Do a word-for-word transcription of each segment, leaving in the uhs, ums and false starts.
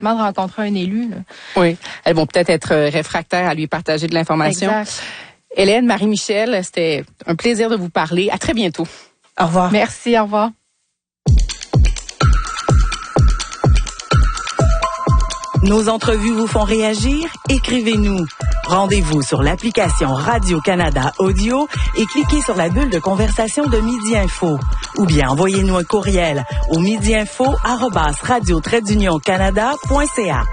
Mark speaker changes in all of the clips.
Speaker 1: de rencontrer un élu. Là.
Speaker 2: Oui, elles vont peut-être être réfractaires à lui partager de l'information.
Speaker 1: Exact.
Speaker 2: Hélène, Marie-Michel, c'était un plaisir de vous parler. À très bientôt.
Speaker 3: Au revoir.
Speaker 1: Merci, au revoir.
Speaker 3: Nos entrevues vous font réagir? Écrivez-nous. Rendez-vous sur l'application Radio-Canada Audio et cliquez sur la bulle de conversation de Midi Info. Ou bien envoyez-nous un courriel au midiinfo arobase radio trait d'union canada point c a.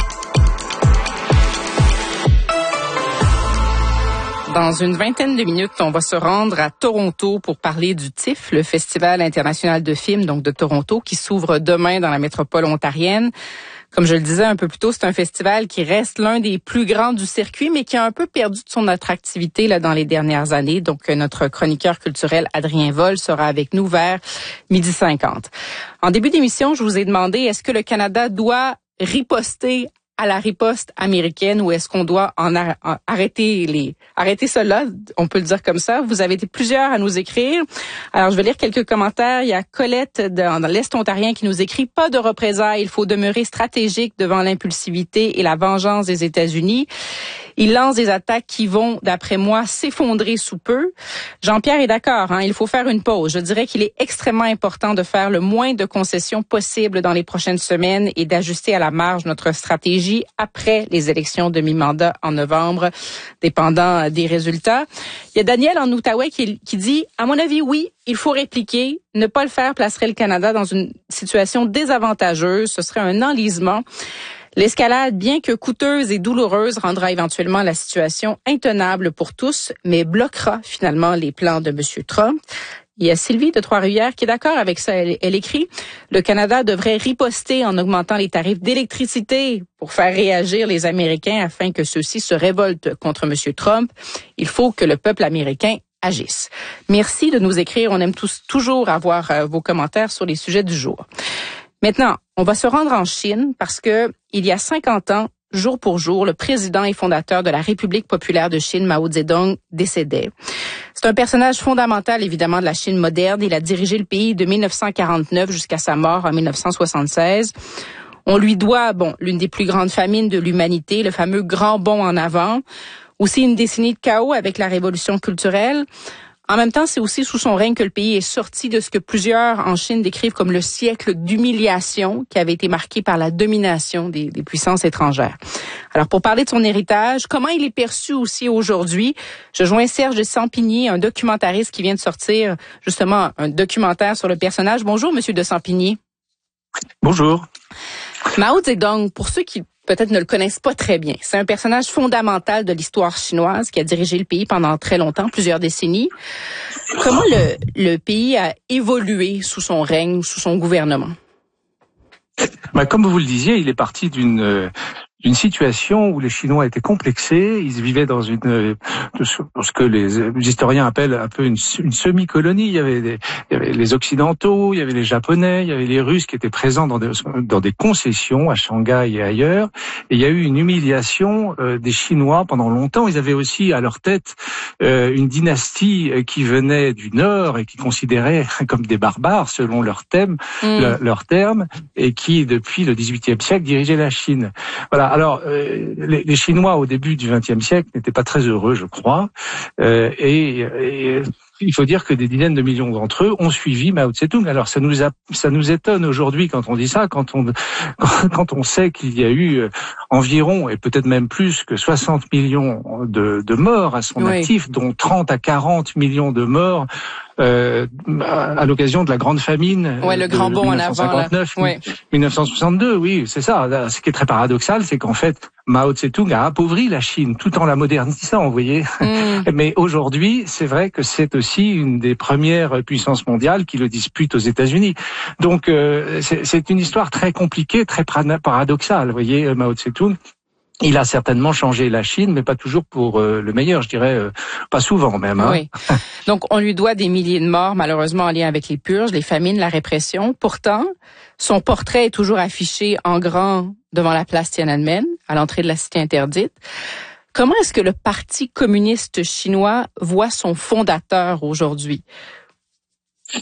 Speaker 2: Dans une vingtaine de minutes, on va se rendre à Toronto pour parler du T I F F, le Festival international de films donc de Toronto, qui s'ouvre demain dans la métropole ontarienne. Comme je le disais un peu plus tôt, c'est un festival qui reste l'un des plus grands du circuit, mais qui a un peu perdu de son attractivité là dans les dernières années. Donc, notre chroniqueur culturel Adrien Vol sera avec nous vers midi cinquante. En début d'émission, je vous ai demandé, est-ce que le Canada doit riposter à la riposte américaine ou est-ce qu'on doit en, ar- en arrêter les arrêter cela, on peut le dire comme ça. Vous avez été plusieurs à nous écrire. Alors je vais lire quelques commentaires. Il y a Colette dans, dans l'Est ontarien qui nous écrit: pas de représailles, il faut demeurer stratégique devant l'impulsivité et la vengeance des États-Unis. Il lance des attaques qui vont, d'après moi, s'effondrer sous peu. Jean-Pierre est d'accord, hein, il faut faire une pause. Je dirais qu'il est extrêmement important de faire le moins de concessions possible dans les prochaines semaines et d'ajuster à la marge notre stratégie après les élections de mi-mandat en novembre, dépendant des résultats. Il y a Daniel en Outaouais qui, qui dit, à mon avis, oui, il faut répliquer. Ne pas le faire placerait le Canada dans une situation désavantageuse. Ce serait un enlisement. L'escalade, bien que coûteuse et douloureuse, rendra éventuellement la situation intenable pour tous, mais bloquera finalement les plans de M. Trump. Il y a Sylvie de Trois-Rivières qui est d'accord avec ça. Elle, elle écrit « Le Canada devrait riposter en augmentant les tarifs d'électricité pour faire réagir les Américains afin que ceux-ci se révoltent contre M. Trump. Il faut que le peuple américain agisse. » Merci de nous écrire. On aime tous toujours avoir euh, vos commentaires sur les sujets du jour. Maintenant, on va se rendre en Chine parce que il y a cinquante ans, jour pour jour, le président et fondateur de la République populaire de Chine, Mao Zedong, décédait. C'est un personnage fondamental, évidemment, de la Chine moderne. Il a dirigé le pays de mille neuf cent quarante-neuf jusqu'à sa mort en mille neuf cent soixante-seize. On lui doit, bon, l'une des plus grandes famines de l'humanité, le fameux grand bond en avant. Aussi une décennie de chaos avec la révolution culturelle. En même temps, c'est aussi sous son règne que le pays est sorti de ce que plusieurs en Chine décrivent comme le siècle d'humiliation qui avait été marqué par la domination des, des puissances étrangères. Alors, pour parler de son héritage, comment il est perçu aussi aujourd'hui, je joins Serge de Sampigny, un documentariste qui vient de sortir justement un documentaire sur le personnage. Bonjour, Monsieur de Sampigny.
Speaker 4: Bonjour.
Speaker 2: Mao Zedong, pour ceux qui peut-être ne le connaissent pas très bien, c'est un personnage fondamental de l'histoire chinoise qui a dirigé le pays pendant très longtemps, plusieurs décennies. Comment le, le pays a évolué sous son règne, sous son gouvernement?
Speaker 4: Bah, comme vous le disiez, il est parti d'une euh, d'une situation où les Chinois étaient complexés, ils vivaient dans une de ce que les historiens appellent un peu une, une semi-colonie. Il y avait des, il y avait les Occidentaux, il y avait les Japonais, il y avait les Russes qui étaient présents dans des dans des concessions à Shanghai et ailleurs. Et il y a eu une humiliation euh, des Chinois pendant longtemps. Ils avaient aussi à leur tête euh, une dynastie qui venait du Nord et qui considérait comme des barbares selon leur thème, mmh. le, leur terme, et qui depuis le dix-huitième siècle dirigeait la Chine. Voilà. Alors, euh, les, les Chinois au début du vingtième siècle n'étaient pas très heureux, je crois, euh, et, et il faut dire que des dizaines de millions d'entre eux ont suivi Mao Tse-tung. Alors, ça nous a, ça nous étonne aujourd'hui quand on dit ça, quand on, quand on sait qu'il y a eu environ et peut-être même plus que soixante millions de, de morts à son oui. actif, dont trente à quarante millions de morts. Euh, à l'occasion de la grande famine
Speaker 2: ouais, le
Speaker 4: de
Speaker 2: grand bond
Speaker 4: mille neuf cent cinquante-neuf,
Speaker 2: en avant, ouais.
Speaker 4: mille neuf cent soixante-deux, oui, c'est ça. Ce qui est très paradoxal, c'est qu'en fait, Mao Tse-tung a appauvri la Chine tout en la modernisant, vous voyez. Mm. Mais aujourd'hui, c'est vrai que c'est aussi une des premières puissances mondiales qui le dispute aux États-Unis. Donc, euh, c'est, c'est une histoire très compliquée, très paradoxale, vous voyez, Mao Tse-tung. Il a certainement changé la Chine, mais pas toujours pour euh, le meilleur, je dirais, euh, pas souvent même. Hein.
Speaker 2: Oui. Donc, on lui doit des milliers de morts, malheureusement, en lien avec les purges, les famines, la répression. Pourtant, son portrait est toujours affiché en grand devant la place Tiananmen, à l'entrée de la cité interdite. Comment est-ce que le Parti communiste chinois voit son fondateur aujourd'hui?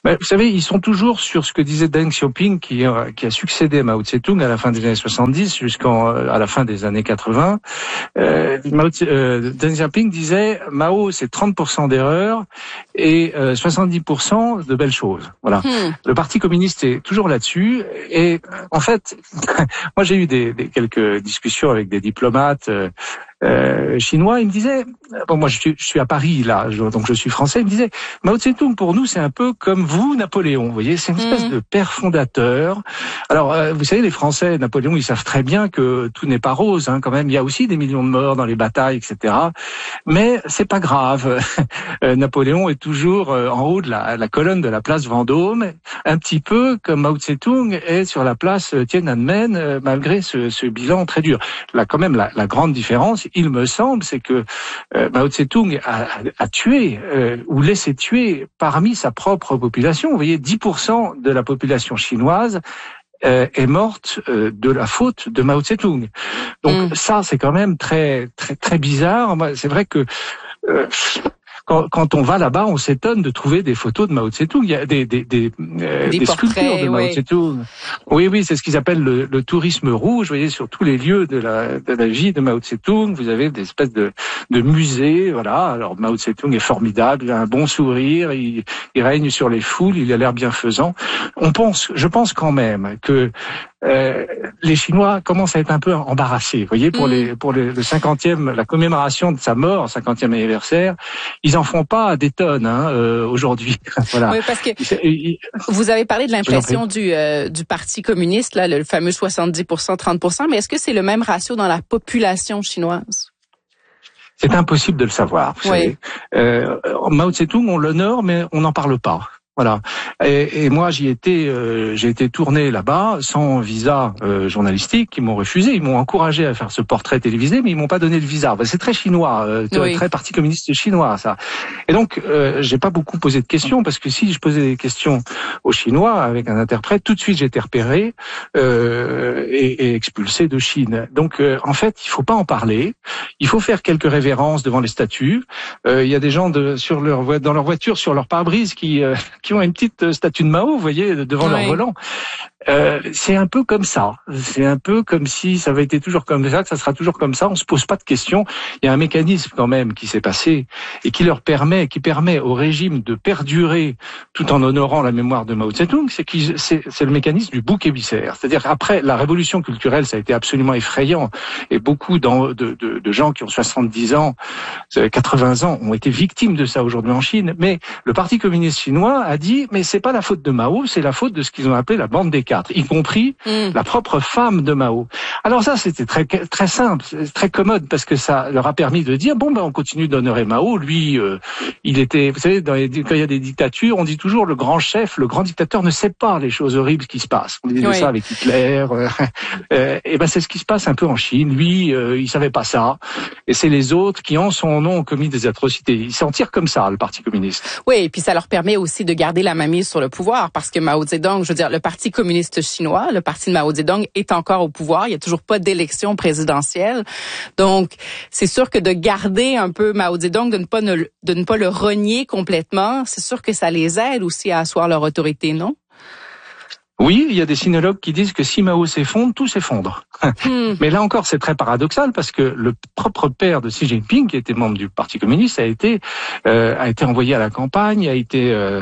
Speaker 4: Ben, vous savez, ils sont toujours sur ce que disait Deng Xiaoping, qui, euh, qui a succédé à Mao Tse-tung à la fin des années soixante-dix jusqu'en euh, à la fin des années quatre-vingts. Euh, Mao Tse, euh, Deng Xiaoping disait Mao, c'est trente pour cent d'erreurs et euh, soixante-dix pour cent de belles choses. Voilà. Hmm. Le Parti communiste est toujours là-dessus. Et en fait, moi j'ai eu des, des quelques discussions avec des diplomates. Euh, Euh, chinois, il me disait, bon moi je suis, je suis à Paris là, je, donc je suis français, il me disait, Mao Tse-tung pour nous c'est un peu comme vous Napoléon, vous voyez, c'est une espèce mmh. de père fondateur. Alors euh, vous savez les Français, Napoléon, ils savent très bien que tout n'est pas rose, hein, quand même, il y a aussi des millions de morts dans les batailles, et cetera. Mais c'est pas grave. Napoléon est toujours en haut de la, la colonne de la place Vendôme, un petit peu comme Mao Tse-tung est sur la place Tiananmen, malgré ce, ce bilan très dur. Là quand même la, la grande différence, il me semble, c'est que euh, Mao Tse-tung a, a, a tué euh, ou laissé tuer parmi sa propre population. Vous voyez, dix pour cent de la population chinoise euh, est morte euh, de la faute de Mao Tse-tung. Donc mmh. ça, c'est quand même très très très bizarre. C'est vrai que euh, Quand, quand on va là-bas, on s'étonne de trouver des photos de Mao Tse-tung. Il y a des, des, des, euh, des, des sculptures de Mao ouais. Tse-tung. Oui, oui, c'est ce qu'ils appellent le, le tourisme rouge. Vous voyez, sur tous les lieux de la, de la vie de Mao Tse-tung, vous avez des espèces de, de musées. Voilà. Alors Mao Tse-tung est formidable, il a un bon sourire, il, il règne sur les foules, il a l'air bienfaisant. On pense, je pense quand même que Euh, les Chinois commencent à être un peu embarrassés. Vous voyez, pour mmh. les pour les, le cinquantième, la commémoration de sa mort, cinquantième anniversaire, ils en font pas des tonnes hein, euh, aujourd'hui. Voilà.
Speaker 2: Oui, parce que il, vous avez parlé de l'inflation du euh, du Parti communiste, là, le fameux soixante-dix pour cent, trente pour cent. Mais est-ce que c'est le même ratio dans la population chinoise?
Speaker 4: C'est impossible de le savoir. Vous oui. savez, euh, Mao Tse-tung, on l'honore, mais on n'en parle pas. Voilà. Et, et moi, j'y étais, euh, j'ai été tourné là-bas sans visa euh, journalistique. Ils m'ont refusé. Ils m'ont encouragé à faire ce portrait télévisé, mais ils m'ont pas donné le visa. Ben, c'est très chinois, euh, oui. très Parti communiste chinois, ça. Et donc, euh, j'ai pas beaucoup posé de questions parce que si je posais des questions aux Chinois avec un interprète, tout de suite j'étais repéré euh, et, et expulsé de Chine. Donc, euh, en fait, il faut pas en parler. Il faut faire quelques révérences devant les statues. Euh, il y a des gens de, sur leur dans leur voiture, sur leur pare-brise, qui euh, qui ont une petite statue de Mao, vous voyez, devant oui. leur volant. Euh, c'est un peu comme ça. C'est un peu comme si ça avait été toujours comme ça, que ça sera toujours comme ça. On se pose pas de questions. Il y a un mécanisme quand même qui s'est passé et qui leur permet, qui permet au régime de perdurer tout en honorant la mémoire de Mao Tse-tung. C'est, c'est, c'est le mécanisme du bouc émissaire. C'est-à-dire après la révolution culturelle, ça a été absolument effrayant et beaucoup de, de, de gens qui ont soixante-dix ans, quatre-vingts ans ont été victimes de ça aujourd'hui en Chine. Mais le Parti communiste chinois a dit, mais c'est pas la faute de Mao, c'est la faute de ce qu'ils ont appelé la bande des quatre, y compris mmh. la propre femme de Mao. Alors ça, c'était très très simple, très commode, parce que ça leur a permis de dire bon ben on continue d'honorer Mao. Lui, euh, il était, vous savez, dans les, quand il y a des dictatures, on dit toujours le grand chef, le grand dictateur ne sait pas les choses horribles qui se passent. On disait oui. ça avec Hitler. Euh, euh, et ben c'est ce qui se passe un peu en Chine. Lui, euh, il savait pas ça, et c'est les autres qui en son nom ont commis des atrocités. Ils s'en tirent comme ça, le Parti communiste.
Speaker 2: Oui, et puis ça leur permet aussi de garder la mainmise sur le pouvoir, parce que Mao Zedong, je veux dire, le Parti communiste chinois, le parti de Mao Zedong est encore au pouvoir. Il y a toujours pas d'élection présidentielle. Donc, c'est sûr que de garder un peu Mao Zedong, de ne pas, ne, de ne pas le renier complètement, c'est sûr que ça les aide aussi à asseoir leur autorité, non?
Speaker 4: Oui, il y a des sinologues qui disent que si Mao s'effondre, tout s'effondre. Hmm. Mais là encore, c'est très paradoxal parce que le propre père de Xi Jinping, qui était membre du Parti communiste, a été euh, a été envoyé à la campagne, a été euh,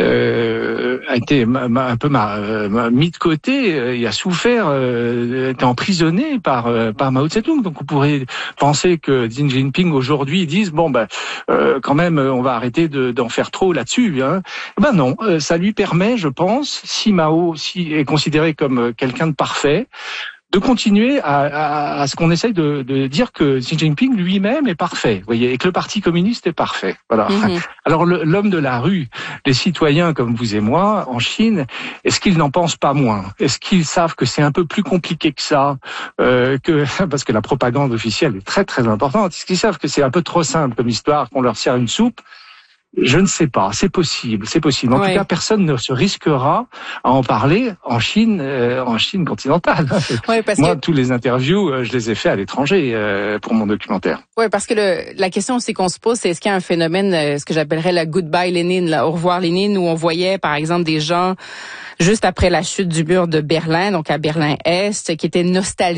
Speaker 4: euh, a été ma, ma, un peu ma, ma, mis de côté, euh, il a souffert, euh, été emprisonné par euh, par Mao Tse-tung. Donc on pourrait penser que Xi Jinping aujourd'hui dise bon ben euh, quand même on va arrêter de, d'en faire trop là-dessus. Hein. Ben non, euh, ça lui permet, je pense, si Mao si est considéré comme quelqu'un de parfait, de continuer à, à, à ce qu'on essaye de, de dire que Xi Jinping lui-même est parfait, vous voyez, et que le Parti communiste est parfait. Voilà. Mmh. Alors le, l'homme de la rue, les citoyens comme vous et moi en Chine, est-ce qu'ils n'en pensent pas moins? Est-ce qu'ils savent que c'est un peu plus compliqué que ça, euh, que parce que la propagande officielle est très très importante. Est-ce qu'ils savent que c'est un peu trop simple comme histoire, qu'on leur sert une soupe? Je ne sais pas, c'est possible, c'est possible. En
Speaker 2: ouais.
Speaker 4: tout cas, personne ne se risquera à en parler en Chine, euh, en Chine continentale.
Speaker 2: Ouais, parce
Speaker 4: Moi,
Speaker 2: que...
Speaker 4: tous les interviews, euh, je les ai faits à l'étranger euh, pour mon documentaire.
Speaker 2: Oui, parce que le, la question aussi qu'on se pose, c'est est-ce qu'il y a un phénomène, euh, ce que j'appellerais la goodbye Lénine, la au revoir Lénine, où on voyait, par exemple, des gens juste après la chute du mur de Berlin, donc à Berlin-Est, qui étaient nostalgiques